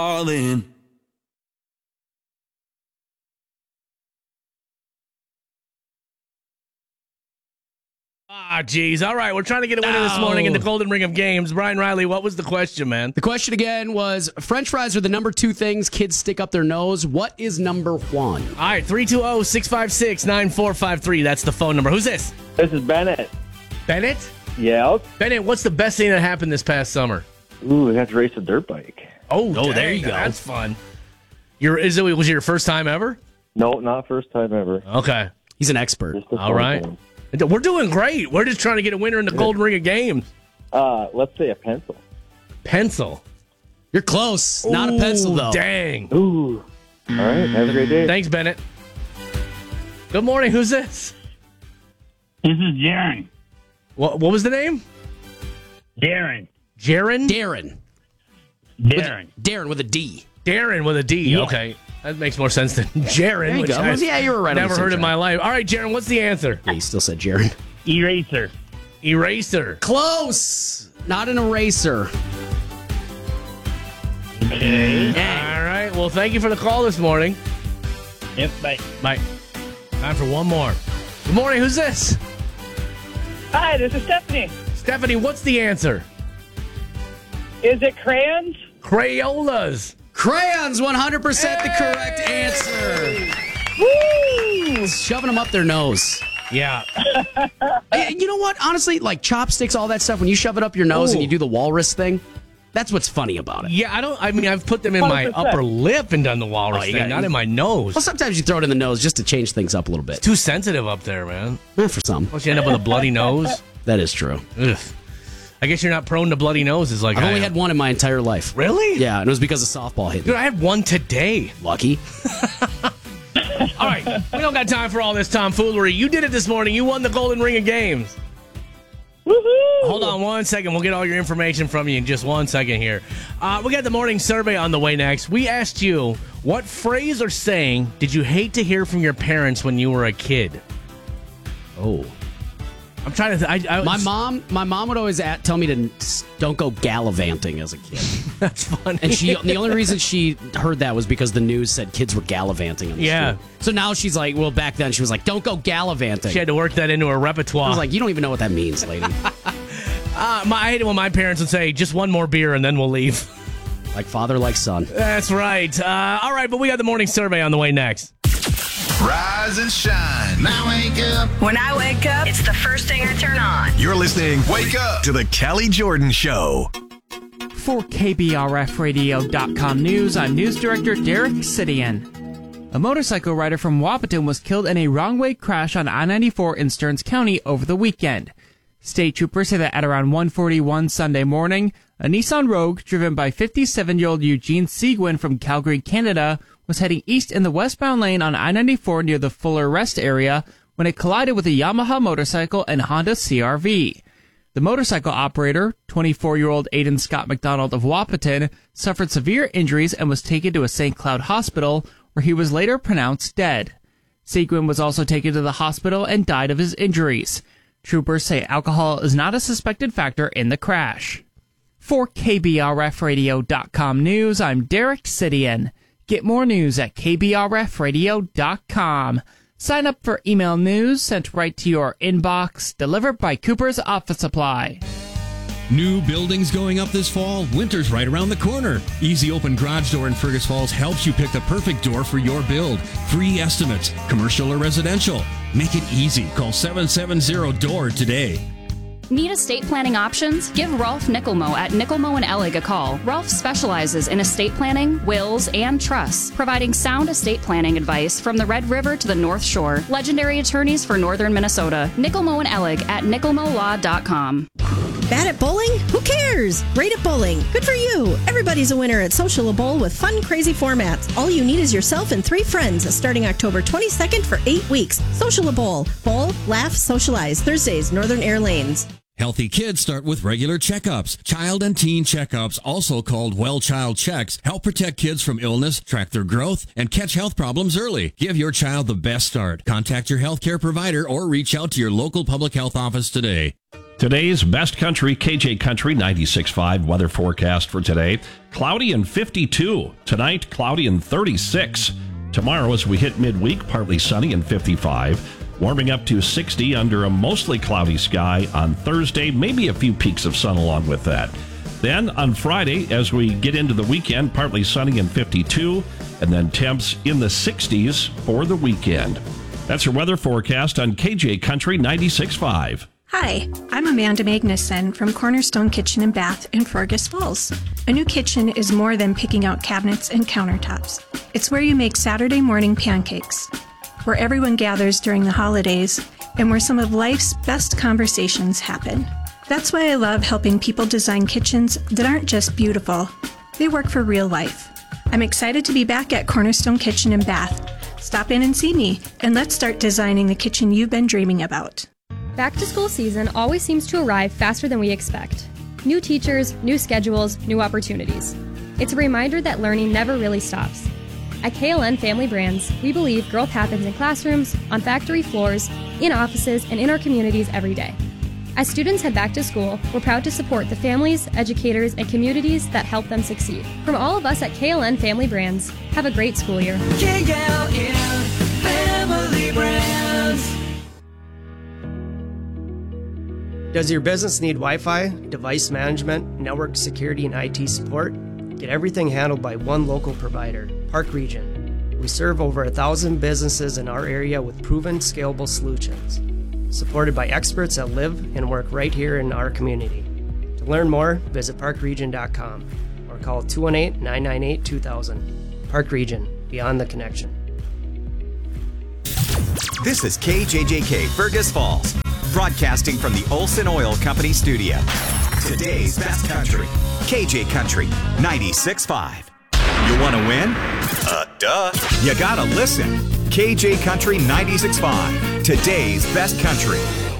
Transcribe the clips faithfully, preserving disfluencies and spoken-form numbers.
all in. Ah, geez. All right, we're trying to get a winner no. this morning in the Golden Ring of Games. Brian Riley, what was the question, man? The question again was, French fries are the number two things kids stick up their nose. What is number one? All right, three two zero, six five six, nine four five three. That's the phone number. Who's this? This is Bennett. Bennett? Yeah. Bennett, what's the best thing that happened this past summer? Ooh, I got to race a dirt bike. Oh, oh dang, there you go. That's fun. Your, is it, was it your first time ever? No, not first time ever. Okay. He's an expert. All right. Time. We're doing great. We're just trying to get a winner in the Golden Ring of Games. Uh, let's say a pencil. Pencil. You're close. Not Ooh, a pencil, though. Dang. Ooh. All right. Have a great day. Thanks, Bennett. Good morning. Who's this? This is Darren. What, what was the name? Darren. Jaron? Darren. Darren. With, Darren with a D. Darren with a D. Yeah. Okay. That makes more sense than Jaron. Which I, yeah, you were right. Never heard in my life. All right, Jaron, what's the answer? Yeah, you still said Jaron. Eraser. Eraser. Close. Not an eraser. Okay. All right. Well, thank you for the call this morning. Yep. Bye. Bye. Time for one more. Good morning. Who's this? Hi, this is Stephanie. Stephanie, what's the answer? Is it crayons? Crayolas. Crayons, one hundred percent hey! The correct answer. Woo! Shoving them up their nose. Yeah. Hey, you know what? Honestly, like chopsticks, all that stuff, when you shove it up your nose Ooh. and you do the walrus thing, that's what's funny about it. Yeah, I don't, I mean, I've put them in my one hundred percent upper lip and done the walrus oh, thing, got, not in my nose. Well, sometimes you throw it in the nose just to change things up a little bit. It's too sensitive up there, man. Eh, for some. Once you end up with a bloody nose. That is true. Ugh. I guess you're not prone to bloody noses like I've I only am. had one in my entire life. Really? Yeah, and it was because of softball hitting. Dude, I had one today. Lucky. All right, we don't got time for all this tomfoolery. You did it this morning. You won the Golden Ring of Games. Woohoo! Hold on one second. We'll get all your information from you in just one second here. Uh, we got the morning survey on the way next. We asked you, what phrase or saying did you hate to hear from your parents when you were a kid? Oh. I'm trying to. Th- I, I my mom, my mom would always at, tell me to don't go gallivanting as a kid. That's funny. And she, the only reason she heard that was because the news said kids were gallivanting. On the yeah. street. So now she's like, well, back then she was like, don't go gallivanting. She had to work that into her repertoire. I was like, you don't even know what that means, lady. uh, my, I hate it when my parents would say, just one more beer and then we'll leave. Like father, like son. That's right. Uh, all right, but we got the morning survey on the way next. Rise and shine. Now wake up. When I wake up, it's the first thing I turn on. You're listening, Wake Up, to the Kelly Jordan Show. For K B R F radio dot com News, I'm News Director Derek Sidian. A motorcycle rider from Wapaton was killed in a wrong-way crash on I ninety-four in Stearns County over the weekend. State troopers say that at around one forty-one Sunday morning, a Nissan Rogue driven by fifty-seven-year-old Eugene Seguin from Calgary, Canada, was heading east in the westbound lane on I ninety-four near the Fuller Rest area when it collided with a Yamaha motorcycle and Honda C R V. The motorcycle operator, twenty-four-year-old Aidan Scott McDonald of Wapaton, suffered severe injuries and was taken to a Saint Cloud hospital, where he was later pronounced dead. Seguin was also taken to the hospital and died of his injuries. Troopers say alcohol is not a suspected factor in the crash. For K B R F radio dot com News, I'm Derek Sidian. Get more news at K B R F radio dot com. Sign up for email news sent right to your inbox, delivered by Cooper's Office Supply. New buildings going up this fall? Winter's right around the corner. Easy Open Garage Door in Fergus Falls helps you pick the perfect door for your build. Free estimates, commercial or residential. Make it easy. Call seven seven zero D O O R today. Need estate planning options? Give Rolf Nickelmo at Nickelmo and Ellig a call. Rolf specializes in estate planning, wills, and trusts, providing sound estate planning advice from the Red River to the North Shore. Legendary attorneys for northern Minnesota. Nickelmo and Ellig at nickelmo law dot com. Bad at bowling? Who cares? Great at bowling. Good for you. Everybody's a winner at Social Bowl with fun, crazy formats. All you need is yourself and three friends starting October twenty-second for eight weeks. Social Bowl. Bowl, laugh, socialize. Thursdays, Northern Air Lanes. Healthy kids start with regular checkups. Child and teen checkups, also called Well Child Checks, help protect kids from illness, track their growth, and catch health problems early. Give your child the best start. Contact your healthcare provider or reach out to your local public health office today. Today's Best Country, K J Country ninety-six point five weather forecast for today. Cloudy and fifty-two. Tonight, cloudy and thirty-six. Tomorrow, as we hit midweek, partly sunny and fifty-five. Warming up to sixty under a mostly cloudy sky on Thursday. Maybe a few peaks of sun along with that. Then on Friday, as we get into the weekend, partly sunny and fifty-two. And then temps in the sixties for the weekend. That's your weather forecast on K J Country ninety-six point five. Hi, I'm Amanda Magnuson from Cornerstone Kitchen and Bath in Fergus Falls. A new kitchen is more than picking out cabinets and countertops. It's where you make Saturday morning pancakes, where everyone gathers during the holidays, and where some of life's best conversations happen. That's why I love helping people design kitchens that aren't just beautiful, they work for real life. I'm excited to be back at Cornerstone Kitchen and Bath. Stop in and see me, and let's start designing the kitchen you've been dreaming about. Back to school season always seems to arrive faster than we expect. New teachers, new schedules, new opportunities. It's a reminder that learning never really stops. At K L N Family Brands, we believe growth happens in classrooms, on factory floors, in offices, and in our communities every day. As students head back to school, we're proud to support the families, educators, and communities that help them succeed. From all of us at K L N Family Brands, have a great school year. K L N Family Brands. Does your business need Wi-Fi, device management, network security, and I T support? Get everything handled by one local provider, Park Region. We serve over a thousand businesses in our area with proven, scalable solutions, supported by experts that live and work right here in our community. To learn more, visit park region dot com or call two one eight, nine nine eight, two thousand. Park Region, beyond the connection. This is K J J K Fergus Falls, broadcasting from the Olson Oil Company studio. Today's Best Country, K J Country ninety-six point five. You want to win? Uh, duh. You gotta listen. K J Country ninety-six point five, today's Best Country.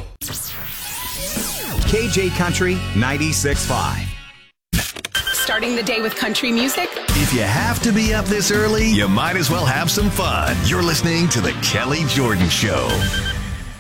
K J Country ninety-six point five. Starting the day with country music? If you have to be up this early, you might as well have some fun. You're listening to The Kelly Jordan Show.